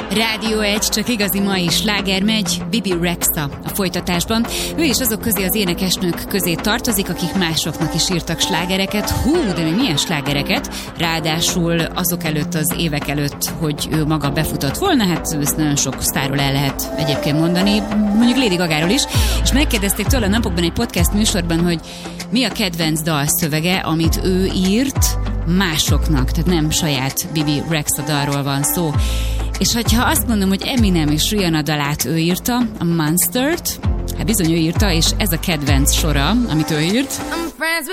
Rádió 1, csak igazi mai sláger megy, Bibi Rexha a folytatásban. Ő is azok közé, az énekesnők közé tartozik, akik másoknak is írtak slágereket. Hú, de még milyen slágereket? Ráadásul azok előtt, az évek előtt, hogy ő maga befutott volna, hát ezt nagyon sok sztárról el lehet egyébként mondani, mondjuk Lady Gagáról is. És megkérdezték tőle a napokban egy podcast műsorban, hogy mi a kedvenc dalszövege, amit ő írt másoknak, tehát nem saját Bibi Rexha dalról van szó. És hogyha azt mondom, hogy Eminem és Rihanna dalát ő írta, a Monstert, hát bizony ő írta, és ez a kedvenc sora, amit ő írt.